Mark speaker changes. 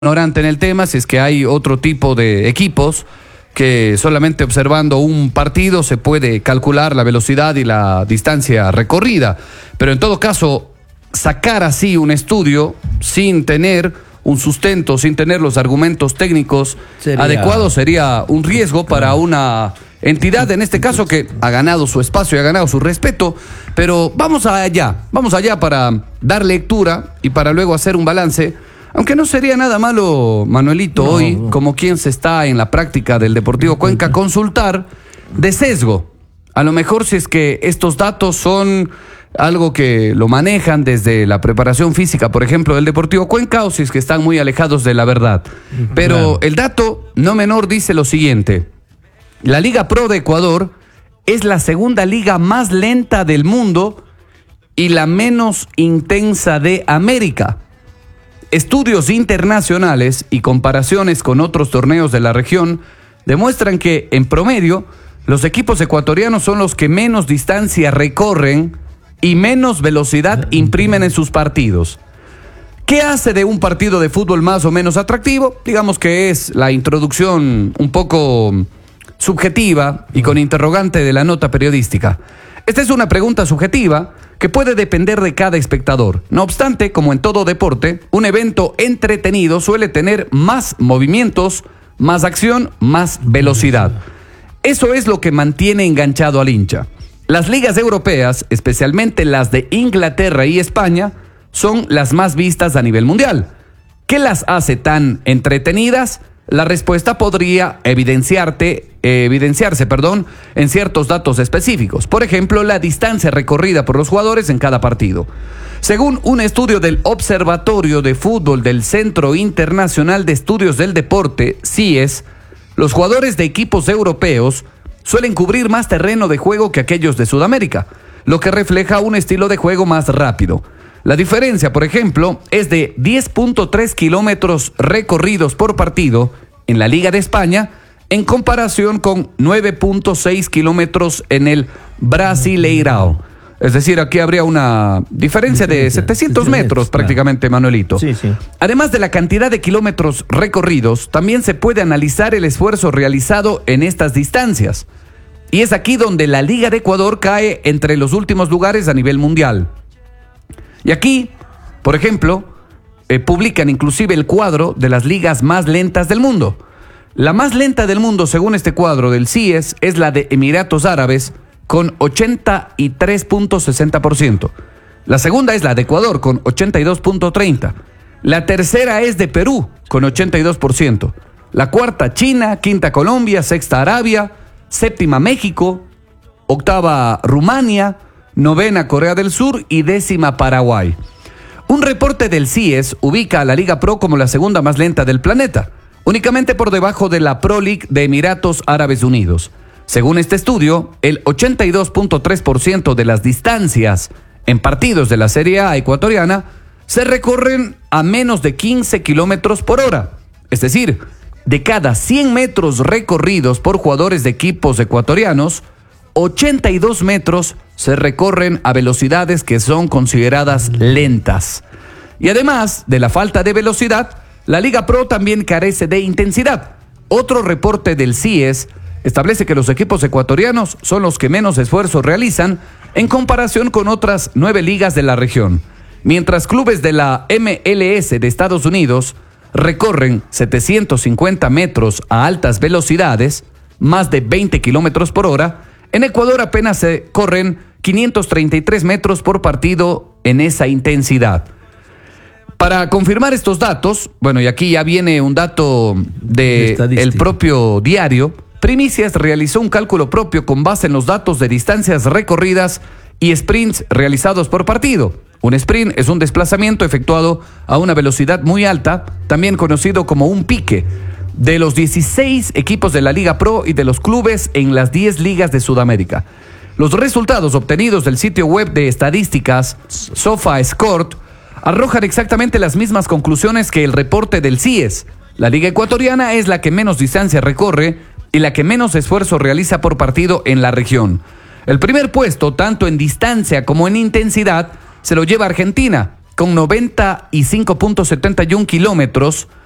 Speaker 1: ignorante en el tema, si es que hay otro tipo de equipos que solamente observando un partido se puede calcular la velocidad y la distancia recorrida. Pero en todo caso, sacar así un estudio sin tener un sustento, sin tener los argumentos técnicos adecuados sería un riesgo para una entidad, en este caso, que ha ganado su espacio y ha ganado su respeto. Pero vamos allá para dar lectura y para luego hacer un balance. Aunque no sería nada malo, Manuelito, hoy, como quien se está en la práctica del Deportivo Cuenca, consultar de sesgo. A lo mejor si es que estos datos son algo que lo manejan desde la preparación física, por ejemplo, del Deportivo Cuenca, o si es que están muy alejados de la verdad. Pero claro, el dato no menor dice lo siguiente: la Liga Pro de Ecuador es la segunda liga más lenta del mundo y la menos intensa de América. Estudios internacionales y comparaciones con otros torneos de la región demuestran que, en promedio, los equipos ecuatorianos son los que menos distancia recorren y menos velocidad imprimen en sus partidos. ¿Qué hace de un partido de fútbol más o menos atractivo? Digamos que es la introducción un poco subjetiva y con interrogante de la nota periodística. Esta es una pregunta subjetiva que puede depender de cada espectador. No obstante, como en todo deporte, un evento entretenido suele tener más movimientos, más acción, más velocidad. Eso es lo que mantiene enganchado al hincha. Las ligas europeas, especialmente las de Inglaterra y España, son las más vistas a nivel mundial. ¿Qué las hace tan entretenidas? La respuesta podría evidenciarse, en ciertos datos específicos. Por ejemplo, la distancia recorrida por los jugadores en cada partido. Según un estudio del Observatorio de Fútbol del Centro Internacional de Estudios del Deporte, CIES, los jugadores de equipos europeos suelen cubrir más terreno de juego que aquellos de Sudamérica, lo que refleja un estilo de juego más rápido. La diferencia, por ejemplo, es de 10.3 kilómetros recorridos por partido en la Liga de España, en comparación con 9.6 kilómetros en el Brasileirao. Es decir, aquí habría una diferencia de 700 metros prácticamente, Manuelito. Sí. Además de la cantidad de kilómetros recorridos, también se puede analizar el esfuerzo realizado en estas distancias. Y es aquí donde la Liga de Ecuador cae entre los últimos lugares a nivel mundial. Y aquí, por ejemplo, publican inclusive el cuadro de las ligas más lentas del mundo. La más lenta del mundo, según este cuadro del CIES, es la de Emiratos Árabes, con 83.60%. La segunda es la de Ecuador, con 82.30%. La tercera es de Perú, con 82%. La cuarta, China. Quinta, Colombia. Sexta, Arabia. Séptima, México. Octava, Rumania. Novena, Corea del Sur, y décima, Paraguay. Un reporte del CIES ubica a la Liga Pro como la segunda más lenta del planeta, únicamente por debajo de la Pro League de Emiratos Árabes Unidos. Según este estudio, el 82.3% de las distancias en partidos de la Serie A ecuatoriana se recorren a menos de 15 kilómetros por hora. Es decir, de cada 100 metros recorridos por jugadores de equipos ecuatorianos, 82 metros se recorren a velocidades que son consideradas lentas. Y además de la falta de velocidad, la Liga Pro también carece de intensidad. Otro reporte del CIES establece que los equipos ecuatorianos son los que menos esfuerzo realizan en comparación con otras 9 ligas de la región. Mientras clubes de la MLS de Estados Unidos recorren 750 metros a altas velocidades, más de 20 kilómetros por hora, en Ecuador apenas se corren 533 metros por partido en esa intensidad. Para confirmar estos datos, bueno, y aquí ya viene un dato del propio diario, Primicias realizó un cálculo propio con base en los datos de distancias recorridas y sprints realizados por partido. Un sprint es un desplazamiento efectuado a una velocidad muy alta, también conocido como un pique, de los 16 equipos de la Liga Pro y de los clubes en las 10 ligas de Sudamérica. Los resultados obtenidos del sitio web de estadísticas SofaScore arrojan exactamente las mismas conclusiones que el reporte del CIES. La Liga Ecuatoriana es la que menos distancia recorre y la que menos esfuerzo realiza por partido en la región. El primer puesto, tanto en distancia como en intensidad, se lo lleva Argentina, con 95.71 kilómetros